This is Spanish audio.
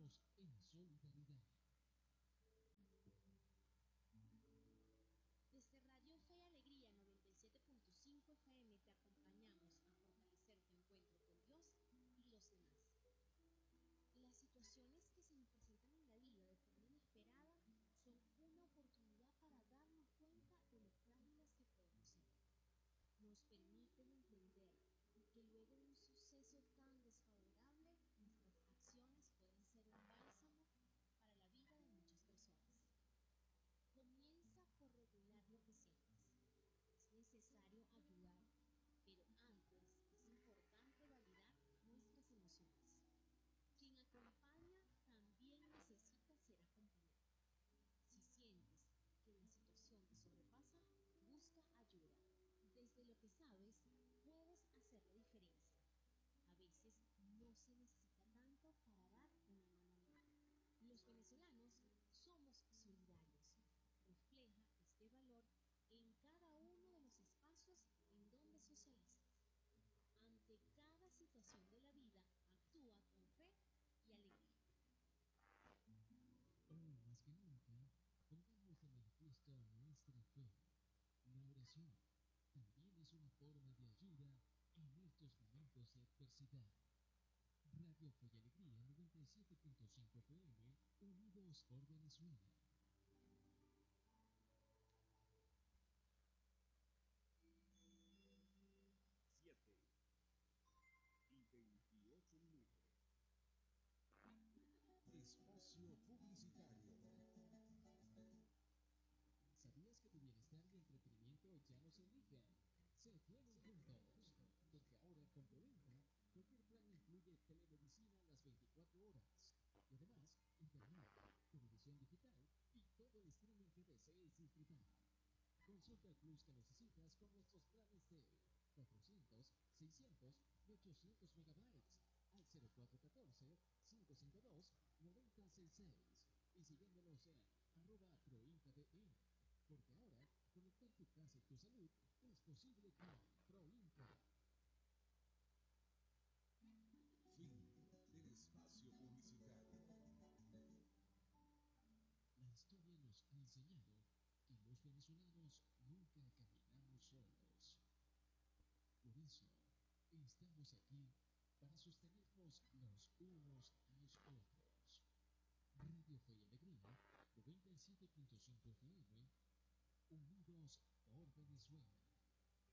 Unidos en solidaridad. Desde Radio Fe y Alegría 97.5 FM te acompañamos a fortalecer tu encuentro con Dios y los demás. Las situaciones que se nos presentan en la vida de forma inesperada son una oportunidad para darnos cuenta de lo frágiles que podemos ser. Nos permiten entender que luego de un suceso tan desfavorable, nuestras acciones pueden ser un bálsamo para la vida de muchas personas. Comienza por regular lo que sientes. Es necesario ayudar, pero antes es importante validar nuestras emociones. Quien acompaña también necesita ser acompañado. Si sientes que la situación te sobrepasa, busca ayuda. Desde lo que sabes, puedes hacer la diferencia. A veces no se necesita tanto para dar una mano amiga. Los venezolanos somos solidarios. Refleja este valor en cada uno de los espacios en donde socializas. Ante cada situación de la vida, actúa con fe y alegría. Hoy más que nunca, pongamos de manifiesto nuestra fe. La oración también es una forma de ayuda en estos momentos de adversidad. Radio Fe y Alegría 97.5 FM, unidos por Venezuela. 7:28. Espacio publicitario. ¿Sabías que tu bienestar y entretenimiento ya no se eligen? Se tienen juntos. Porque ahora con Proinfa, cualquier plan incluye telemedicina las 24 horas. Y además, internet, televisión digital y todo el streaming que desees disfrutar. Consulta el plus que necesitas con nuestros planes de 400, 600 y 800 megabytes al 0414-552-9066 y siguiéndonos en @proinfade, porque ahora conectar tu casa y tu salud es posible con Proinfa. Fin del espacio publicitario. La historia nos ha enseñado que los venezolanos nunca caminamos solos. Por eso, estamos aquí para sostenernos los unos a los otros. Radio Fe y Alegría 97.5 FM, unidos por Venezuela.